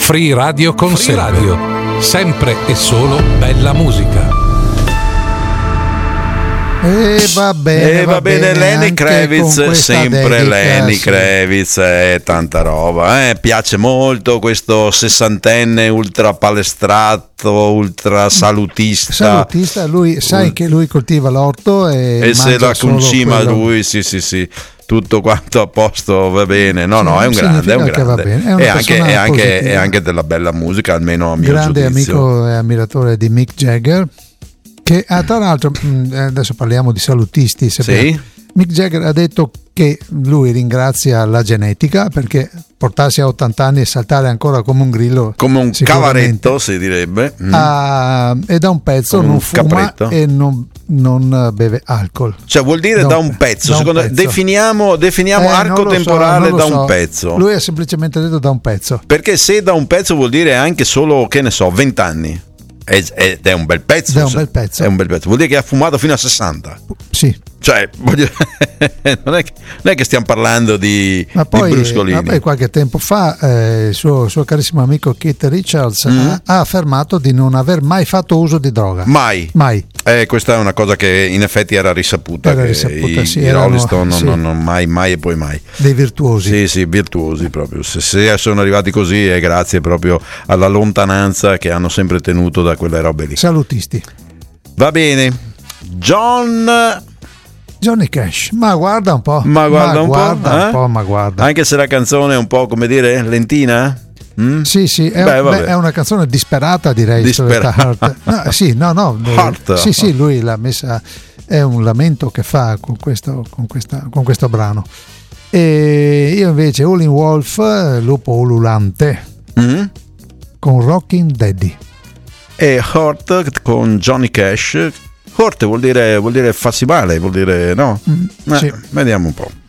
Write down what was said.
Free Radio con Free Radio. Sempre e solo bella musica. Va bene, Lenny Kravitz, sempre Lenny Kravitz, tanta roba, piace molto questo sessantenne ultra palestrato, ultra salutista, lui sai che lui coltiva l'orto e se la concima lui, sì. Tutto quanto a posto, va bene. No, è un grande. È anche della bella musica, almeno a mio grande giudizio. Amico e ammiratore di Mick Jagger, che tra l'altro adesso parliamo di salutisti. Sì? Mick Jagger ha detto che lui ringrazia la genetica, perché portarsi a 80 anni e saltare ancora come un grillo, come un cavaretto si direbbe, e da un pezzo non fuma e non beve alcol. Cioè vuol dire da un pezzo, secondo me definiamo arco temporale da un pezzo. Lui ha semplicemente detto da un pezzo, perché se da un pezzo vuol dire anche solo, che ne so, 20 anni, ed è un bel pezzo. È un bel pezzo. Vuol dire che ha fumato fino a 60. Sì. Cioè, non è che stiamo parlando di bruscolini. Poi qualche tempo fa il suo carissimo amico Keith Richards ha affermato di non aver mai fatto uso di droga. Mai. Questa è una cosa che in effetti era risaputa. I Rolling Stone non mai e poi mai. Dei virtuosi. Sì, virtuosi proprio. Se sono arrivati così è grazie proprio alla lontananza che hanno sempre tenuto da quelle robe lì. Salutisti. Va bene. Johnny Cash, ma guarda un po'. Ma guarda. Anche se la canzone è un po', come dire, lentina. Sì, è una canzone disperata, direi. Heart. Sì, lui l'ha messa, è un lamento che fa con questo brano. E io invece Howlin' Wolf, lupo ululante, con Rockin' Daddy. E Heart con Johnny Cash. Forte vuol dire farsi male, vuol dire no? Sì. Vediamo un po'.